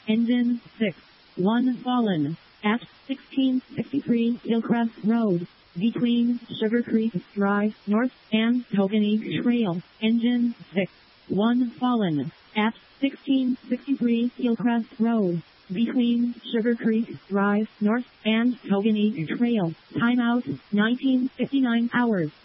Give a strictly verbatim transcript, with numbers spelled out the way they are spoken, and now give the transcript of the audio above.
Engine six. one fallen. At sixteen sixty-three Hillcrest Road. Between Sugar Creek Drive North and Togany Trail. Engine six. one fallen. At sixteen sixty-three Hillcrest Road. Between Sugar Creek Drive North and Togany Trail. Timeout nineteen fifty-nine hours.